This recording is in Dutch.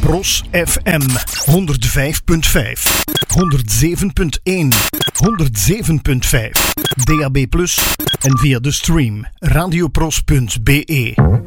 Pros FM 105.5, 107.1, 107.5, DAB+ en via de stream radiopros.be.